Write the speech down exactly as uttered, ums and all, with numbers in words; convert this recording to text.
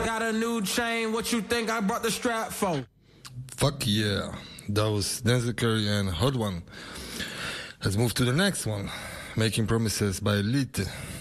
got a new chain. What you think I brought the strap for? Fuck yeah. That was Denzel Curry and Hot One. Let's move to the next one. Making Promises by Elite.